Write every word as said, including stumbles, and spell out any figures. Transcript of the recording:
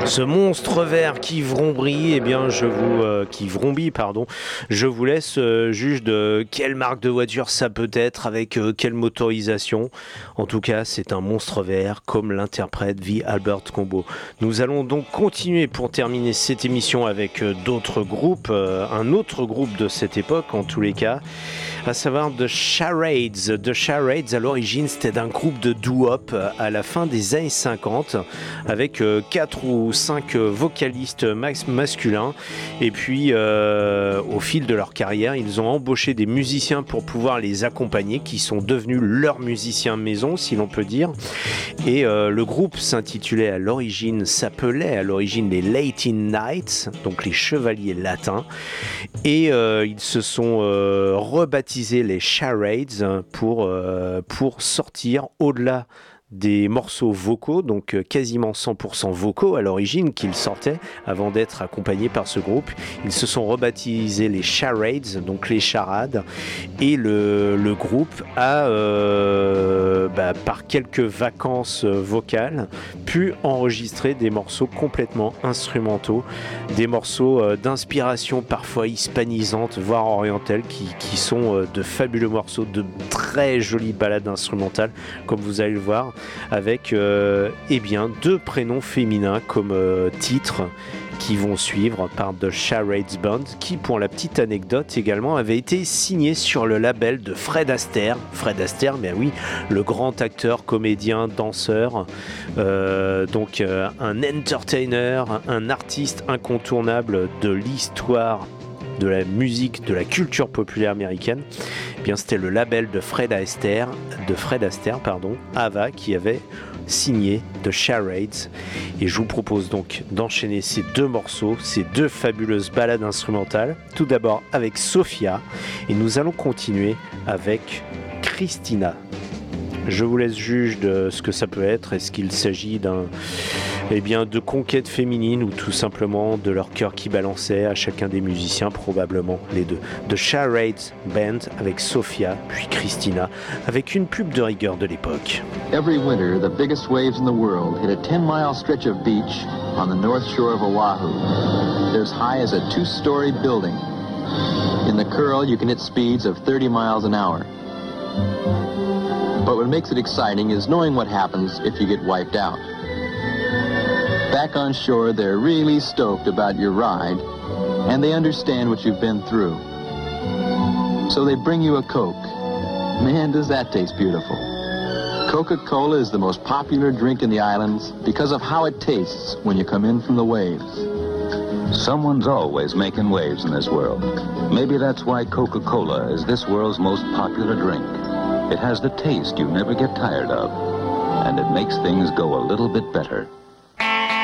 Ce monstre vert qui vrombit, eh bien, je vous, euh, qui vrombit, pardon, je vous laisse euh, juge de quelle marque de voiture ça peut être, avec euh, quelle motorisation. En tout cas, c'est un monstre vert, comme l'interprète V. Albert Combo. Nous allons donc continuer pour terminer cette émission avec euh, d'autres groupes, euh, un autre groupe de cette époque, en tous les cas, à savoir The Charades. The Charades, à l'origine, c'était un groupe de doo-wop à la fin des années cinquante, avec euh, quatre ou cinq vocalistes mas- masculins. Et puis, euh, au fil de leur carrière, ils ont embauché des musiciens pour pouvoir les accompagner, qui sont devenus leurs musiciens maison, si l'on peut dire. Et euh, le groupe s'intitulait à l'origine, s'appelait à l'origine les Latin Knights, donc les chevaliers latins. Et euh, ils se sont euh, rebaptisés les Charades pour, euh, pour sortir au-delà des morceaux vocaux, donc quasiment cent pour cent vocaux à l'origine qu'ils sortaient avant d'être accompagnés par ce groupe. Ils se sont rebaptisés les Charades, donc les charades, et le, le groupe a, euh, bah, par quelques vacances vocales, pu enregistrer des morceaux complètement instrumentaux, des morceaux euh, d'inspiration parfois hispanisante, voire orientale, qui, qui sont euh, de fabuleux morceaux, de très jolies ballades instrumentales, comme vous allez le voir, avec euh, eh bien, deux prénoms féminins comme euh, titres qui vont suivre par The Charades Band, qui, pour la petite anecdote également, avait été signé sur le label de Fred Astaire. Fred Astaire, mais oui, le grand acteur, comédien, danseur, euh, donc euh, un entertainer, un artiste incontournable de l'histoire de la musique, de la culture populaire américaine. Eh bien, c'était le label de Fred Astaire, de Fred Astaire, pardon, Ava, qui avait signé The Charades. Et je vous propose donc d'enchaîner ces deux morceaux, ces deux fabuleuses ballades instrumentales. Tout d'abord avec Sophia, et nous allons continuer avec Christina. Je vous laisse juge de ce que ça peut être. Est-ce qu'il s'agit d'un, eh bien, de conquête féminine ou tout simplement de leur cœur qui balançait à chacun des musiciens, probablement les deux. The Charades Band avec Sophia, puis Christina, avec une pub de rigueur de l'époque. Every winter, the biggest waves in the world hit a ten-mile stretch of beach on the north shore of Oahu. They're as high as a two-story building. In the curl, you can hit speeds of thirty miles an hour. But what makes it exciting is knowing what happens if you get wiped out. Back on shore, they're really stoked about your ride, and they understand what you've been through. So they bring you a Coke. Man, does that taste beautiful. Coca-Cola is the most popular drink in the islands because of how it tastes when you come in from the waves. Someone's always making waves in this world. Maybe that's why Coca-Cola is this world's most popular drink. It has the taste you never get tired of, and it makes things go a little bit better.